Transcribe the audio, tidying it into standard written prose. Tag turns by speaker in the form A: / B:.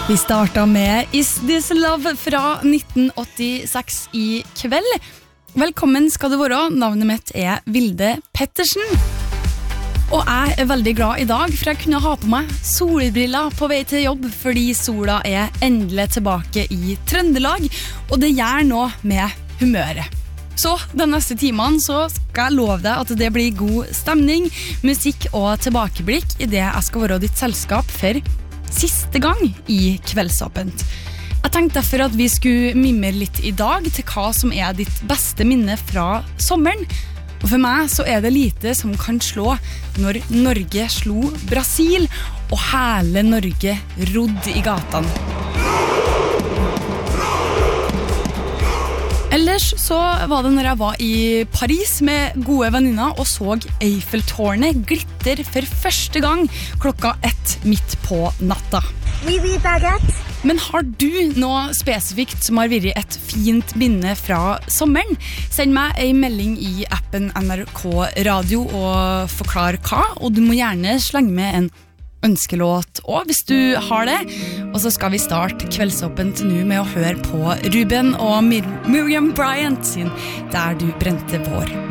A: Vi startet med Is This Love fra 1986 i kveld. Velkommen skal du være, navnet mitt Vilde Pettersen. Og jeg veldig glad i dag, for jeg kunne ha på meg solbriller på vei til jobb, fordi sola endelig tilbake i Trøndelag, og det gjør noe med humøret. Så de neste timene så skal jeg love deg at det blir god stemning, musikk og tilbakeblikk i det jeg skal være ditt selskap for siste gang i Kveldsåpent. Jeg tenkte derfor at vi skulle mimre litt i dag til hva som ditt beste minne fra sommeren. Og for meg så det lite som kan slå når Norge slo Brasil, og hele Norge rodde i gatene. Ellers så var det når jeg var i Paris med gode venninner og så Eiffeltårnet glitter for første gang klokka 1 midt på natta.
B: Oui, baguette.
A: Men har du noe spesifikt som har vært et fint minne fra sommeren? Send meg en melding i appen NRK Radio og forklar hva, og du må gjerne slenge med en ønskelåt også, hvis du har det. Og så skal vi starte Kveldsåpent nå med å høre på Ruben og Miriam Bryant sin Der du brente vår.